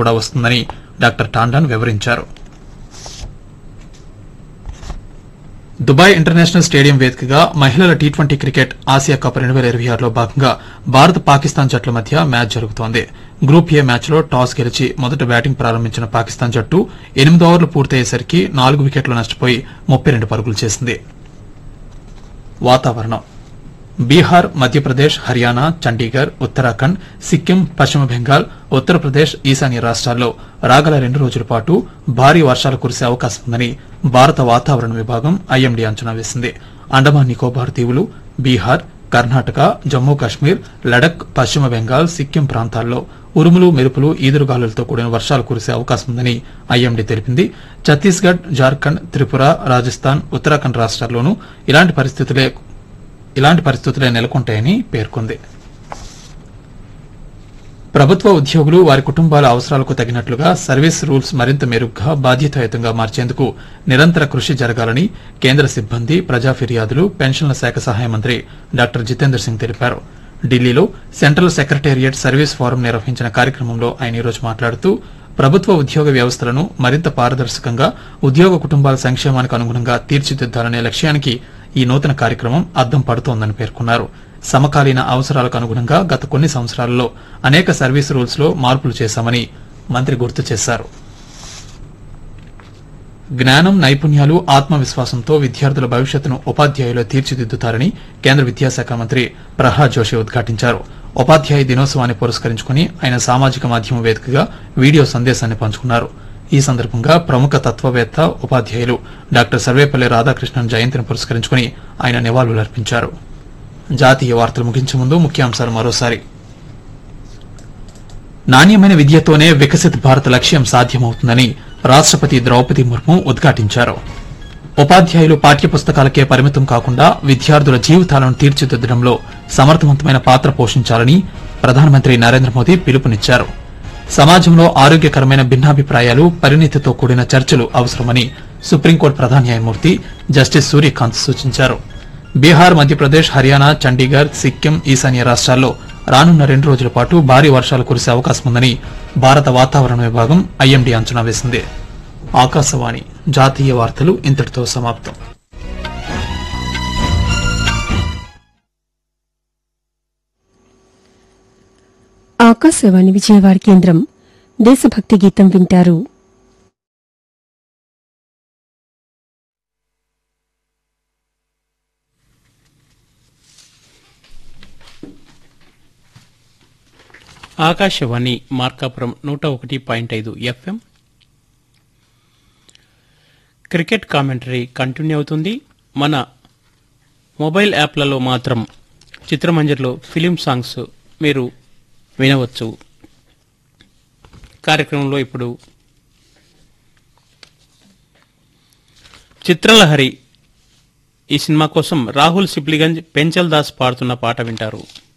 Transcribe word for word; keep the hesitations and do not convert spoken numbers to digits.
కూడా వస్తుందని డాక్టర్ టాండన్ వివరించారు. దుబాయ్ ఇంటర్నేషనల్ స్టేడియం వేదికగా మహిళల T twenty cricket Asia cup రెండు పేల ఇరవై ఆరులో భాగంగా భారత్ పాకిస్తాన్ జట్ల మధ్య మ్యాచ్ జరుగుతోంది. గ్రూప్ ఏ మ్యాచ్లో టాస్ గెలిచి మొదట బ్యాటింగ్ ప్రారంభించిన పాకిస్తాన్ జట్టు ఎనిమిది ఓవర్లు పూర్తయ్యేసరికి నాలుగు వికెట్లు నష్టపోయి ముప్పై రెండు పరుగులు చేసింది. వాతావరణం బీహార్, మధ్యప్రదేశ్, హర్యానా, చండీగఢ్, ఉత్తరాఖండ్, సిక్కిం, పశ్చిమ బెంగాల్, ఉత్తరప్రదేశ్, ఈశాన్య రాష్ట్రాల్లో రాగల రెండు రోజుల పాటు భారీ వర్షాలు కురిసే అవకాశం ఉందని భారత వాతావరణ విభాగం ఐఎండీ అంచనా వేసింది. అండమాన్ నికోబార్ దీవులు, బీహార్, కర్ణాటక, జమ్మూ కాశ్మీర్, లడక్, పశ్చిమ బెంగాల్, సిక్కిం ప్రాంతాల్లో ఉరుములు, మెరుపులు, ఈదురుగాలులతో కూడిన వర్షాలు కురిసే అవకాశం ఉందని ఐఎండీ తెలిపింది. ఛత్తీస్గఢ్, జార్ఖండ్, త్రిపుర, రాజస్థాన్, ఉత్తరాఖండ్ రాష్ట్రాల్లోనూ ఇలాంటి పరిస్థితులే ఇలాంటి పరిస్థితులే నెలకొంటాయని పేర్కొంది. ప్రభుత్వ ఉద్యోగులు వారి కుటుంబాల అవసరాలకు తగినట్లుగా సర్వీస్ రూల్స్ మరింత మెరుగ్గా, బాధ్యతాయుతంగా మార్చేందుకు నిరంతర కృషి జరగాలని కేంద్ర సిబ్బంది, ప్రజా ఫిర్యాదులు, పెన్షన్ల శాఖ సహాయ మంత్రి డాక్టర్ జితేందర్ సింగ్ తెలిపారు. ఢిల్లీలో సెంట్రల్ సెక్రటేరియట్ సర్వీస్ ఫోరం నిర్వహించిన కార్యక్రమంలో ఆయన ఈరోజు మాట్లాడుతూ ప్రభుత్వ ఉద్యోగ వ్యవస్థలను మరింత పారదర్శకంగా, ఉద్యోగ కుటుంబాల సంక్షేమానికి అనుగుణంగా తీర్చిదిద్దాలనే లక్ష్యానికి ఈ నూతన కార్యక్రమం అద్దం పడుతోందని పేర్కొన్నారు. సమకాలీన అవసరాలకు అనుగుణంగా గత కొన్ని సంవత్సరాలలో అనేక సర్వీస్ రూల్స్ లో మార్పులు చేశామని మంత్రి గుర్తు చేశారు. జ్ఞానం, నైపుణ్యాలు, ఆత్మవిశ్వాసంతో విద్యార్థుల భవిష్యత్తును ఉపాధ్యాయులు తీర్చిదిద్దుతారని కేంద్ర విద్యాశాఖ మంత్రి ప్రహ్లాద్ జోషి ఉద్ఘాటించారు. ఉపాధ్యాయ దినోత్సవాన్ని పురస్కరించుకుని ఆయన సామాజిక మాధ్యమం వేదికగా వీడియో సందేశాన్ని పంచుకున్నారు. ఈ సందర్భంగా ప్రముఖ తత్వవేత్త, ఉపాధ్యాయులు డాక్టర్ సర్వేపల్లి రాధాకృష్ణన్ జయంతిని పురస్కరించుకుని ఆయన నివాళులర్పించారు. జాతీయ వార్తలు ముగించే ముందు ముఖ్యాంశాలు మరోసారి. నాణ్యమైన విద్యతోనే వికసిత్ భారత్ లక్ష్యం సాధ్యమవుతుందని రాష్టపతి ద్రౌపది ముర్ము ఉద్ఘాటించారు. ఉపాధ్యాయులు పాఠ్యపుస్తకాలకే పరిమితం కాకుండా విద్యార్థుల జీవితాలను తీర్చిదిద్దడంలో సమర్థవంతమైన పాత్ర పోషించాలని ప్రధానమంత్రి నరేంద్ర మోదీ పిలుపునిచ్చారు. సమాజంలో ఆరోగ్యకరమైన భిన్నాభిప్రాయాలు, పరిణితితో కూడిన చర్చలు అవసరమని సుప్రీంకోర్టు ప్రధాన న్యాయమూర్తి జస్టిస్ సూర్యకాంత్ సూచించారు. బీహార్, మధ్యప్రదేశ్, హర్యానా, చండీగఢ్, సిక్కిం, ఈశాన్య రాష్ట్రాల్లో రానున్న రెండు రోజుల పాటు భారీ వర్షాలు కురిసే అవకాశం ఉందని భారత వాతావరణ విభాగం ఐఎండీ అంచనా వేసింది. ఆకాశవాణి జాతీయ వార్తలు ఇంతటితో సమాప్తం. ఆకాశవాణి విజయవాడ కేంద్రం దేశభక్తి గీతం వింటారు. ఆకాశవాణి మార్కాపురం నూట ఒకటి పాయింట్ ఐదు ఎఫ్ఎం. క్రికెట్ కామెంటరీ కంటిన్యూ అవుతుంది. మన మొబైల్ యాప్లలో మాత్రం చిత్రమంజర్లో ఫిలిం సాంగ్స్ మీరు వినవచ్చు. కార్యక్రమంలో ఇప్పుడు చిత్రలహరి ఈ సినిమా కోసం రాహుల్ సిప్లిగంజ్, పెంచల్ దాస్ పాడుతున్న పాట వింటారు.